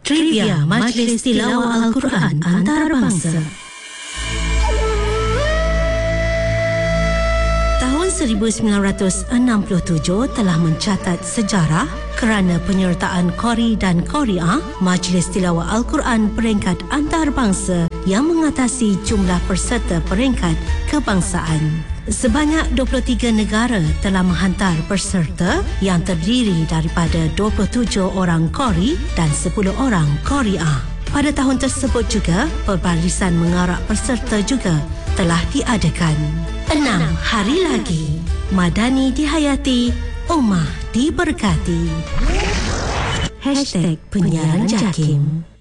Trivia Majlis Tilawah Al-Quran Antarabangsa. Tahun 1967 telah mencatat sejarah kerana penyertaan Qori dan Qori'ah Majlis Tilawah Al-Quran peringkat antarabangsa yang mengatasi jumlah peserta peringkat kebangsaan. Sebanyak 23 negara telah menghantar peserta yang terdiri daripada 27 orang Qori dan 10 orang Qori'ah. Pada tahun tersebut juga, perbarisan mengarak peserta juga telah diadakan. 6 hari lagi, Madani dihayati, Ummah diberkati. #penyiaran JAKIM.